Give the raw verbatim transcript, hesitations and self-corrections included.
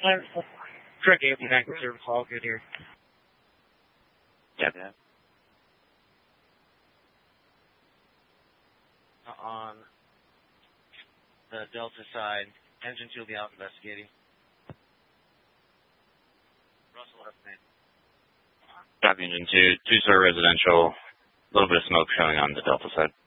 Correct, eighty-nine service, all good here. Yeah, yeah. On the Delta side, engine two will be out investigating. Russell left man. Copy engine two, two-star residential, a little bit of smoke showing on the Delta side.